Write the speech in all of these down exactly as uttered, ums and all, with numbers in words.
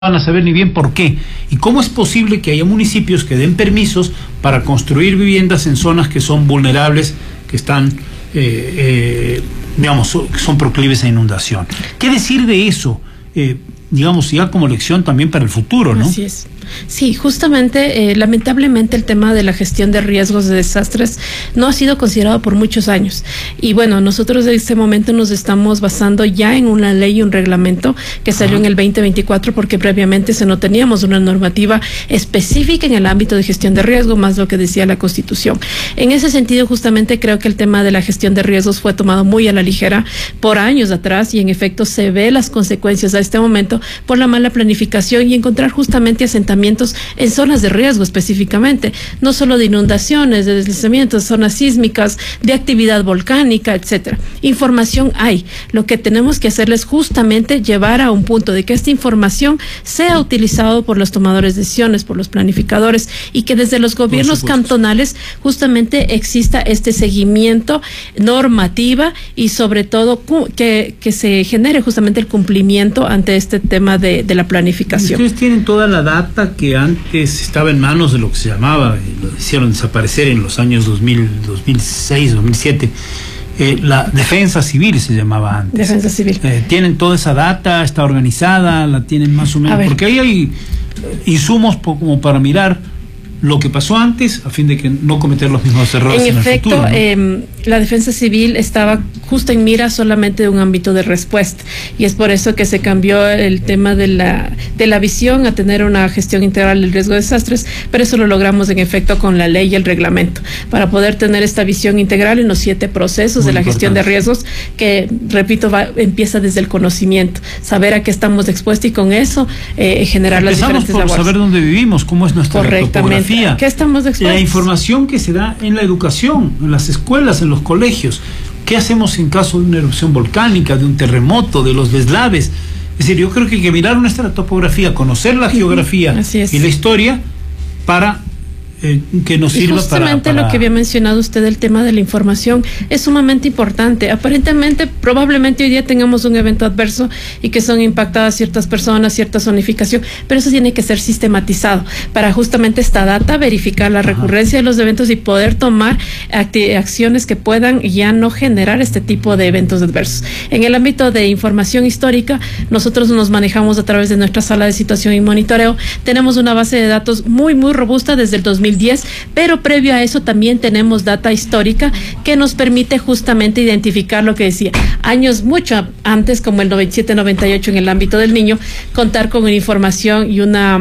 van a saber ni bien por qué. ¿Y cómo es posible que haya municipios que den permisos para construir viviendas en zonas que son vulnerables, que están, eh, eh, digamos, que son proclives a inundación? ¿Qué decir de eso? Eh, digamos, ya como lección también para el futuro, ¿no? Así es. Sí, justamente, eh, lamentablemente el tema de la gestión de riesgos de desastres no ha sido considerado por muchos años. Y bueno, nosotros en este momento nos estamos basando ya en una ley y un reglamento que salió Ajá. en el veinte veinticuatro, porque previamente se no teníamos una normativa específica en el ámbito de gestión de riesgo, más lo que decía la Constitución. En ese sentido, justamente creo que el tema de la gestión de riesgos fue tomado muy a la ligera por años atrás, y en efecto se ve las consecuencias a este momento por la mala planificación y encontrar justamente asentamientos en zonas de riesgo específicamente, no solo de inundaciones, de deslizamientos, zonas sísmicas, de actividad volcánica, etcétera. Información hay. Lo que tenemos que hacer es justamente llevar a un punto de que esta información sea utilizado por los tomadores de decisiones, por los planificadores, y que desde los gobiernos cantonales justamente exista este seguimiento normativa y sobre todo que, que se genere justamente el cumplimiento ante este tema de, de la planificación. Ustedes tienen toda la data que antes estaba en manos de lo que se llamaba, y lo hicieron desaparecer en los años dos mil, dos mil seis, dos mil siete, eh, la defensa civil se llamaba antes. Defensa civil. Eh, tienen toda esa data, está organizada, la tienen más o menos, porque ahí hay insumos como para mirar lo que pasó antes, a fin de que no cometer los mismos errores en, en efecto, el futuro, ¿no? eh, la defensa civil estaba justo en mira solamente de un ámbito de respuesta, y es por eso que se cambió el tema de la de la visión a tener una gestión integral del riesgo de desastres, pero eso lo logramos en efecto con la ley y el reglamento, para poder tener esta visión integral en los siete procesos Muy de la importante. gestión de riesgos, que, repito, va, empieza desde el conocimiento, saber a qué estamos expuestos, y con eso eh, generar Empezamos las diferentes por labores. saber dónde vivimos, cómo es nuestra topografía. ¿Qué estamos expuestos? La información que se da en la educación, en las escuelas, en los colegios. ¿Qué hacemos en caso de una erupción volcánica, de un terremoto, de los deslaves? Es decir, yo creo que hay que mirar nuestra topografía, conocer la geografía y la historia para eh, que nos sirva para... Justamente para... lo que había mencionado usted, el tema de la información, es sumamente importante. Aparentemente, probablemente hoy día tengamos un evento adverso y que son impactadas ciertas personas, cierta zonificación, pero eso tiene que ser sistematizado para justamente esta data, verificar la Ajá. recurrencia de los eventos y poder tomar acciones que puedan ya no generar este tipo de eventos adversos. En el ámbito de información histórica, nosotros nos manejamos a través de nuestra sala de situación y monitoreo. Tenemos una base de datos muy, muy robusta desde el dos mil diez, pero previo a eso también tenemos data histórica que nos permite justamente identificar lo que decía, años mucho antes, como el noventa y siete noventa y ocho en el ámbito del niño, contar con una información y una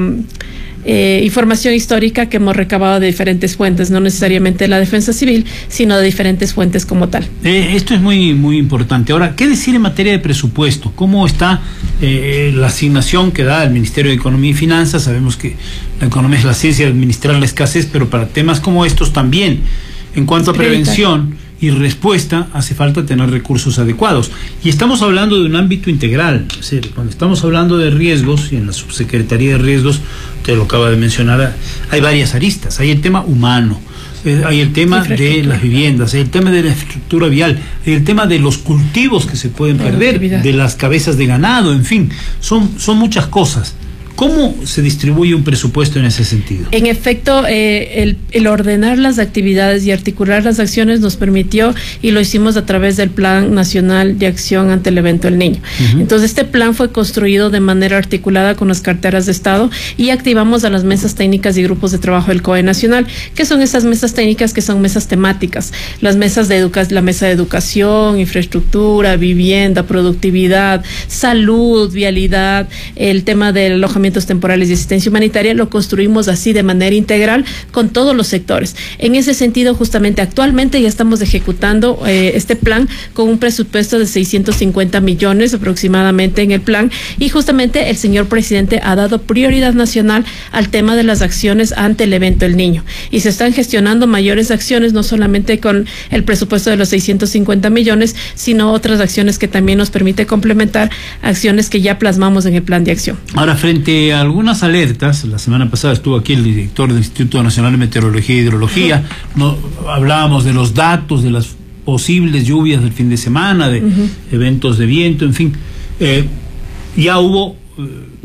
eh, información histórica que hemos recabado de diferentes fuentes, no necesariamente de la defensa civil, sino de diferentes fuentes como tal. Eh, esto es muy, muy importante. Ahora, ¿qué decir en materia de presupuesto? ¿Cómo está eh, la asignación que da el Ministerio de Economía y Finanzas? Sabemos que la economía es la ciencia de administrar la escasez, pero para temas como estos también, en cuanto a prevención y respuesta, hace falta tener recursos adecuados. Y estamos hablando de un ámbito integral. Es decir, cuando estamos hablando de riesgos, y en la Subsecretaría de Riesgos, usted lo acaba de mencionar, hay varias aristas. Hay el tema humano, eh, hay el tema de las viviendas, hay el tema de la infraestructura vial, hay el tema de los cultivos que se pueden perder, de las cabezas de ganado, en fin, son, son muchas cosas. ¿Cómo se distribuye un presupuesto en ese sentido? En efecto, eh, el, el ordenar las actividades y articular las acciones nos permitió, y lo hicimos a través del Plan Nacional de Acción ante el Evento del Niño. Uh-huh. Entonces, este plan fue construido de manera articulada con las carteras de Estado, y activamos a las mesas técnicas y grupos de trabajo del C O E Nacional, que son esas mesas técnicas que son mesas temáticas, las mesas de educación, la mesa de educación, infraestructura, vivienda, productividad, salud, vialidad, el tema del alojamiento temporales y asistencia humanitaria, lo construimos así de manera integral con todos los sectores. En ese sentido, justamente actualmente ya estamos ejecutando eh, este plan con un presupuesto de seiscientos cincuenta millones aproximadamente en el plan, y justamente el señor presidente ha dado prioridad nacional al tema de las acciones ante el evento del niño, y se están gestionando mayores acciones, no solamente con el presupuesto de los seiscientos cincuenta millones, sino otras acciones que también nos permite complementar acciones que ya plasmamos en el plan de acción. Ahora, frente a algunas alertas, la semana pasada estuvo aquí el director del Instituto Nacional de Meteorología y Hidrología, no, hablábamos de los datos de las posibles lluvias del fin de semana, de uh-huh. eventos de viento, en fin, eh, ya hubo eh,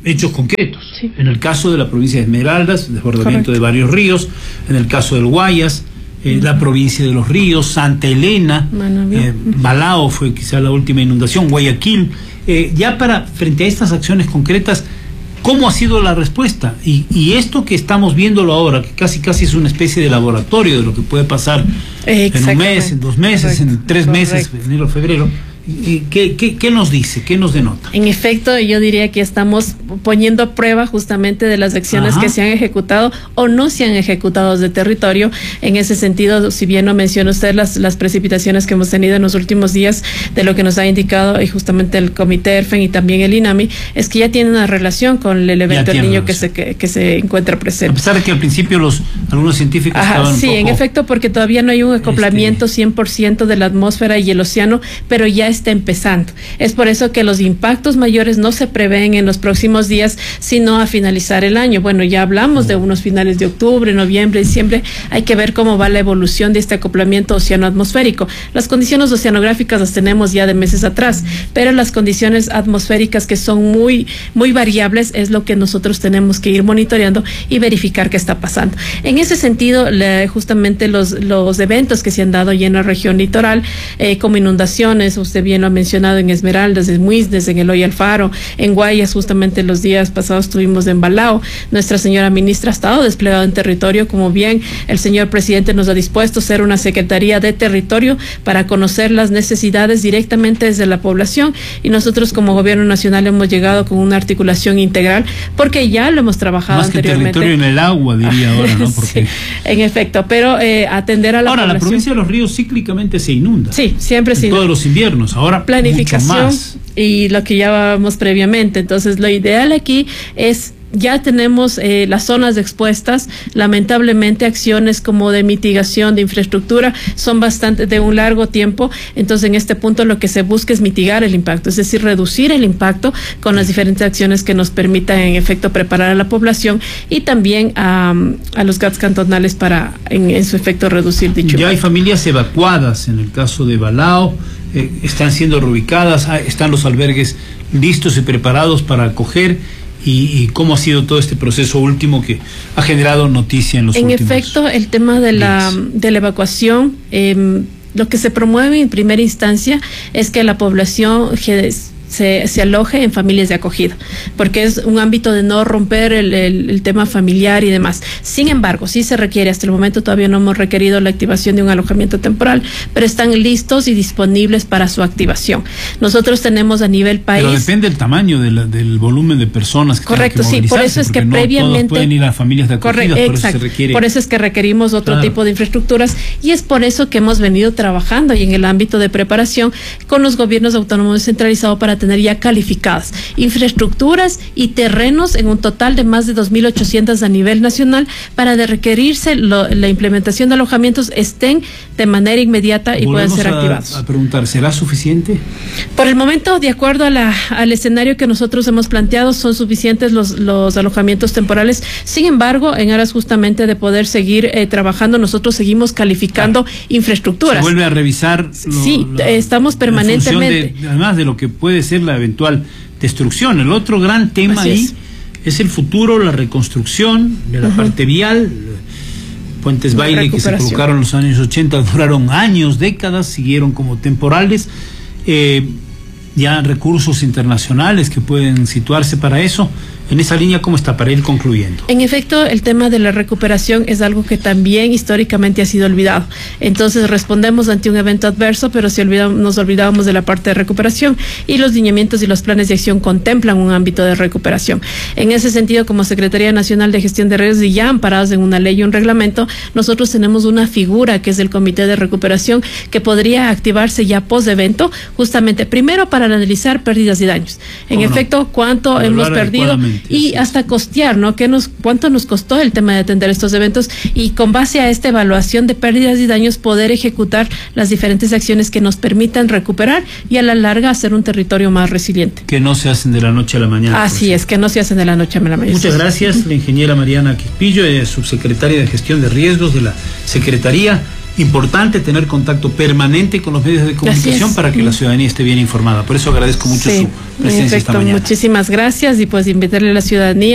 hechos concretos. Sí. En el caso de la provincia de Esmeraldas, desbordamiento Correcto. de varios ríos. En el caso del Guayas, eh, uh-huh. la provincia de los ríos, Santa Elena, eh, Balao fue quizá la última inundación, Guayaquil. Eh, ya para, frente a estas acciones concretas, ¿cómo ha sido la respuesta? Y, y esto que estamos viéndolo ahora, que casi casi es una especie de laboratorio de lo que puede pasar en un mes, en dos meses, Correcto. en tres Correcto. meses, enero, febrero. ¿Qué, qué, ¿Qué nos dice? ¿Qué nos denota? En efecto, yo diría que estamos poniendo a prueba justamente de las acciones Ajá. que se han ejecutado o no se han ejecutado de territorio. En ese sentido, si bien no menciona usted las, las precipitaciones que hemos tenido en los últimos días, de lo que nos ha indicado y justamente el Comité ERFEN y también el INAMI, es que ya tiene una relación con el evento del Niño que se, que, que se encuentra presente. A pesar de que al principio los algunos científicos Ajá, estaban sí, un poco, en efecto, porque todavía no hay un acoplamiento este... cien por ciento de la atmósfera y el océano, pero ya está empezando. Es por eso que los impactos mayores no se prevén en los próximos días, sino a finalizar el año. Bueno, ya hablamos de unos finales de octubre, noviembre, diciembre. Hay que ver cómo va la evolución de este acoplamiento oceano-atmosférico. Las condiciones oceanográficas las tenemos ya de meses atrás, pero las condiciones atmosféricas, que son muy, muy variables, es lo que nosotros tenemos que ir monitoreando y verificar qué está pasando. En ese sentido, le, justamente los, los eventos que se han dado ya en la región litoral, eh, como inundaciones, usted bien lo ha mencionado, en Esmeraldas, en Muisnes, en Eloy Alfaro, en Guayas, justamente los días pasados estuvimos en Balao. Nuestra señora ministra ha estado desplegada en territorio, como bien el señor presidente nos ha dispuesto a ser una secretaría de territorio para conocer las necesidades directamente desde la población, y nosotros como gobierno nacional hemos llegado con una articulación integral, porque ya lo hemos trabajado Más anteriormente. Que territorio en el agua, diría ahora, ¿no? Porque... sí, en efecto, pero eh, atender a la ahora, población. La provincia de los ríos cíclicamente se inunda. Sí, siempre se inunda. Todos los inviernos, ahora planificación mucho más. Y lo que ya vamos previamente. Entonces, lo ideal aquí es, ya tenemos eh, las zonas expuestas. Lamentablemente, acciones como de mitigación de infraestructura son bastante de un largo tiempo. Entonces, en este punto lo que se busca es mitigar el impacto, es decir, reducir el impacto con las diferentes acciones que nos permitan en efecto preparar a la población y también a, a los G A Ts cantonales para en, en su efecto reducir dicho ya impacto. Hay familias evacuadas en el caso de Balao, eh, están siendo reubicadas, están los albergues listos y preparados para acoger. Y, y cómo ha sido todo este proceso último que ha generado noticia en los en últimos En efecto, el tema de la, de la evacuación, eh, lo que se promueve en primera instancia es que la población se, se aloje en familias de acogida, porque es un ámbito de no romper el, el, el tema familiar y demás. Sin embargo, sí se requiere, hasta el momento todavía no hemos requerido la activación de un alojamiento temporal, pero están listos y disponibles para su activación. Nosotros tenemos a nivel país... Pero depende del tamaño de la, del volumen de personas que correcto, tienen que sí, por eso es que no previamente... todos pueden ir a familias de acogida, correcto, por exacto, eso se requiere... por eso es que requerimos otro claro. tipo de infraestructuras, y es por eso que hemos venido trabajando y en el ámbito de preparación con los gobiernos autónomos descentralizados para tener ya calificados infraestructuras y terrenos en un total de más de dos mil ochocientos a nivel nacional, para de requerirse lo, la implementación de alojamientos estén de manera inmediata y Volvemos puedan ser a, activados. A preguntar, ¿será suficiente? Por el momento, de acuerdo a la, al escenario que nosotros hemos planteado, son suficientes los, los alojamientos temporales. Sin embargo, en aras justamente de poder seguir eh, trabajando, nosotros seguimos calificando claro. infraestructuras. Se vuelve a revisar. Lo, sí, la, estamos permanentemente. De, además de lo que puede ser la eventual destrucción. El otro gran tema Así ahí es. es el futuro, la reconstrucción de la uh-huh. parte vial. Puentes la Baile que se colocaron en los años ochenta duraron años, décadas, siguieron como temporales. Eh, ya recursos internacionales que pueden situarse para eso. En esa línea, ¿cómo está para ir concluyendo? En efecto, el tema de la recuperación es algo que también históricamente ha sido olvidado. Entonces respondemos ante un evento adverso, pero si olvidamos, nos olvidábamos de la parte de recuperación, y los lineamientos y los planes de acción contemplan un ámbito de recuperación. En ese sentido, como Secretaría Nacional de Gestión de Riesgos y ya amparados en una ley y un reglamento, nosotros tenemos una figura que es el Comité de Recuperación, que podría activarse ya post-evento, justamente primero para analizar pérdidas y daños. En efecto, no? cuánto Pero hemos perdido y hasta costear, ¿no? ¿Qué nos, cuánto nos costó el tema de atender estos eventos? Y con base a esta evaluación de pérdidas y daños, poder ejecutar las diferentes acciones que nos permitan recuperar y a la larga hacer un territorio más resiliente. Que no se hacen de la noche a la mañana. Así es, que no se hacen de la noche a la mañana. Muchas gracias, la ingeniera Mariana Quispillo, subsecretaria de Gestión de Riesgos de la Secretaría. importante tener contacto permanente con los medios de comunicación para que la ciudadanía esté bien informada. Por eso agradezco mucho sí, su presencia esta mañana. Muchísimas gracias y pues invitarle a la ciudadanía